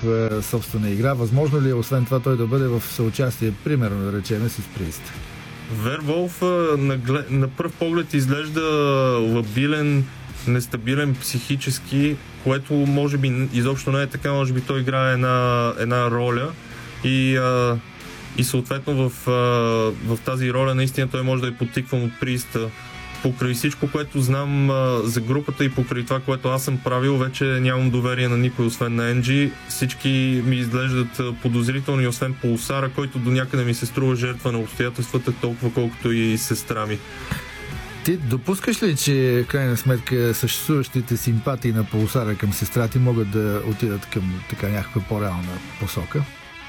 някаква собствена игра? Възможно ли е, освен това, той да бъде в съучастие, примерно, да речем, с Прист? Верволф на пръв поглед изглежда лабилен, нестабилен психически, което може би изобщо не е така, може би той играе една роля и съответно в тази роля наистина той може да е подтикван от Приста. Покрай всичко, което знам за групата и покрай това, което аз съм правил, вече нямам доверие на никой, освен на NG. Всички ми изглеждат подозрителни, освен Пулсара, който до някъде ми се струва жертва на обстоятелствата, толкова колкото и сестра ми. Ти допускаш ли, че в крайна сметка съществуващите симпатии на Пулсара към сестра ти могат да отидат към така някаква по-реална посока?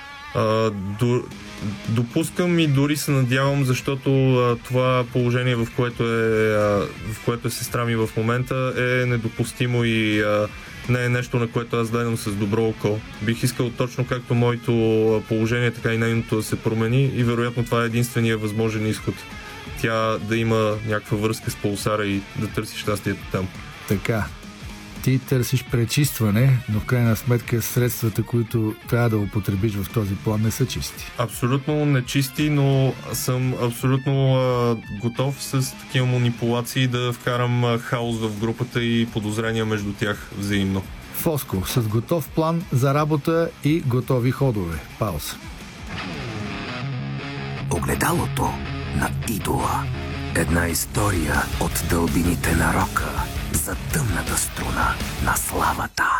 Допускам и дори се надявам, защото това положение, в което е сестра ми в момента, е недопустимо и не е нещо, на което аз гледам с добро око. Бих искал точно както моето положение, така и нейното да се промени и вероятно това е единствения възможен изход. Тя да има някаква връзка с Пулсара и да търси щастието там. Така. Ти търсиш пречистване, но в крайна сметка средствата, които трябва да употребиш в този план, не са чисти. Абсолютно нечисти, но съм абсолютно готов с такива манипулации да вкарам хаос в групата и подозрения между тях взаимно. Фоско, с готов план за работа и готови ходове. Пауза. Огледалото на идола. Една история от дълбините на рока за тъмната струна на славата.